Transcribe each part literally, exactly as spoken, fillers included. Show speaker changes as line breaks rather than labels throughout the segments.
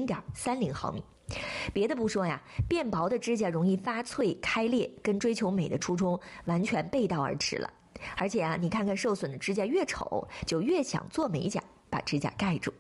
一点三零毫米。别的不说呀，变薄的指甲容易发脆开裂，跟追求美的初衷完全背道而驰了。而且啊，你看看受损的指甲越丑，就越想做美甲，把指甲盖住。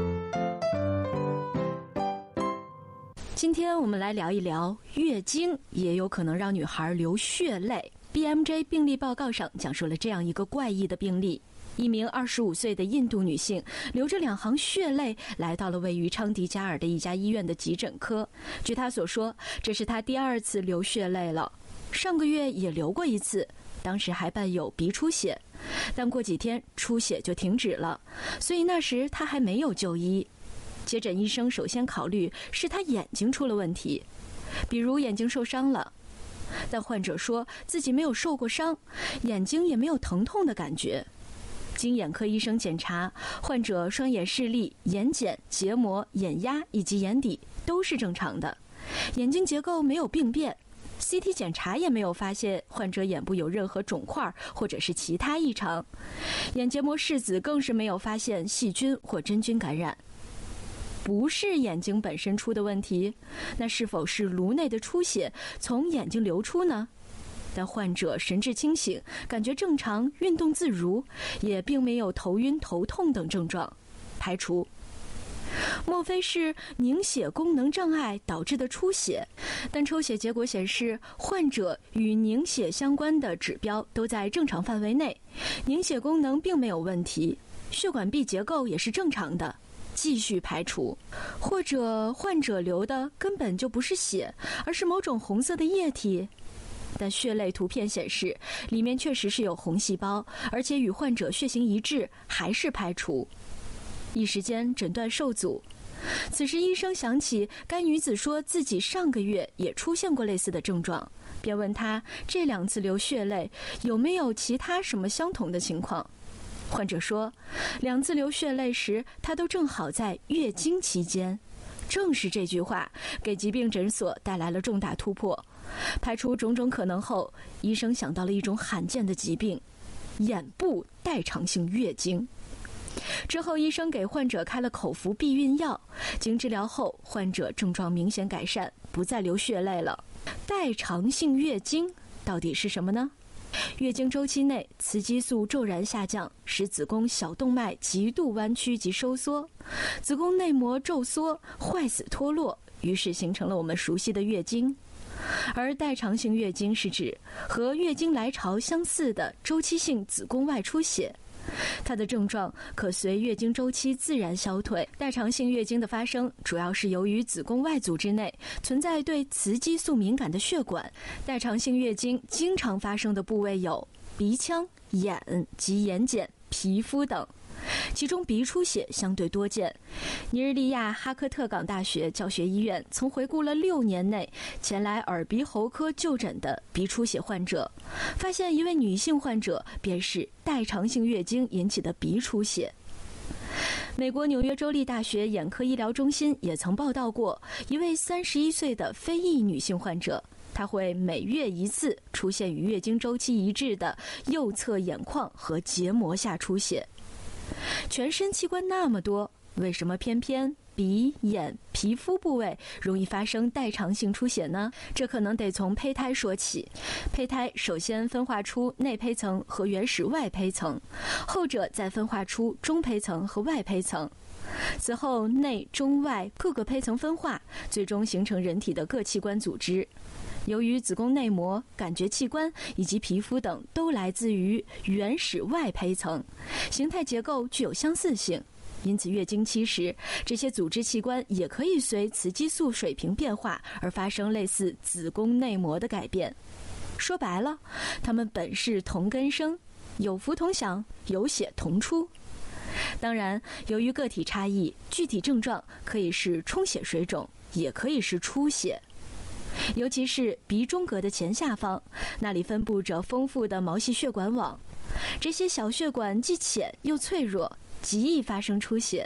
今天我们来聊一聊月经也有可能让女孩流血泪。B M J 病例报告上讲述了这样一个怪异的病例：一名二十五岁的印度女性流着两行血泪来到了位于昌迪加尔的一家医院的急诊科。据她所说，这是她第二次流血泪了，上个月也流过一次，当时还伴有鼻出血，但过几天出血就停止了，所以那时她还没有就医。接诊医生首先考虑是她眼睛出了问题，比如眼睛受伤了，但患者说自己没有受过伤，眼睛也没有疼痛的感觉。经眼科医生检查，患者双眼视力、眼睑、结膜、眼压以及眼底都是正常的，眼睛结构没有病变， C T 检查也没有发现患者眼部有任何肿块或者是其他异常，眼结膜拭子更是没有发现细菌或真菌感染。不是眼睛本身出的问题，那是否是颅内的出血从眼睛流出呢？但患者神志清醒，感觉正常，运动自如，也并没有头晕、头痛等症状，排除。莫非是凝血功能障碍导致的出血？但抽血结果显示，患者与凝血相关的指标都在正常范围内，凝血功能并没有问题，血管壁结构也是正常的，继续排除。或者患者流的根本就不是血，而是某种红色的液体。但血泪图片显示，里面确实是有红细胞，而且与患者血型一致，还是排除。一时间诊断受阻。此时医生想起该女子说自己上个月也出现过类似的症状，便问她这两次流血泪有没有其他什么相同的情况。患者说，两次流血泪时她都正好在月经期间。正是这句话给疾病诊所带来了重大突破。排除种种可能后，医生想到了一种罕见的疾病——眼部代偿性月经。之后医生给患者开了口服避孕药，经治疗后患者症状明显改善，不再流血泪了。代偿性月经到底是什么呢？月经周期内，雌激素骤然下降，使子宫小动脉极度弯曲及收缩，子宫内膜皱缩、坏死脱落，于是形成了我们熟悉的月经。而代偿性月经是指和月经来潮相似的周期性子宫外出血，它的症状可随月经周期自然消退。代偿性月经的发生主要是由于子宫外组织内存在对雌激素敏感的血管。代偿性月经经常发生的部位有鼻腔、眼及眼睑、皮肤等，其中鼻出血相对多见。尼日利亚哈克特港大学教学医院曾回顾了六年内前来耳鼻喉科就诊的鼻出血患者，发现一位女性患者便是代偿性月经引起的鼻出血。美国纽约州立大学眼科医疗中心也曾报道过一位三十一岁的非裔女性患者，她会每月一次出现与月经周期一致的右侧眼眶和结膜下出血。全身器官那么多，为什么偏偏鼻、眼、皮肤部位容易发生代偿性出血呢？这可能得从胚胎说起。胚胎首先分化出内胚层和原始外胚层，后者再分化出中胚层和外胚层。此后内中外各个胚层分化，最终形成人体的各器官组织。由于子宫内膜、感觉器官以及皮肤等都来自于原始外胚层，形态结构具有相似性，因此月经期时，这些组织器官也可以随雌激素水平变化而发生类似子宫内膜的改变。说白了，它们本是同根生，有福同享，有血同出。当然，由于个体差异，具体症状可以是充血水肿，也可以是出血。尤其是鼻中隔的前下方，那里分布着丰富的毛细血管网，这些小血管既浅又脆弱，极易发生出血。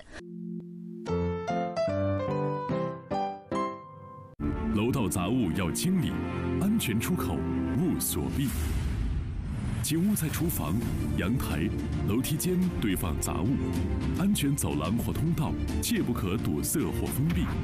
楼道杂物要清理，安全出口勿锁闭。请勿在厨房、阳台、楼梯间堆放杂物，安全走廊或通道切不可堵塞或封闭。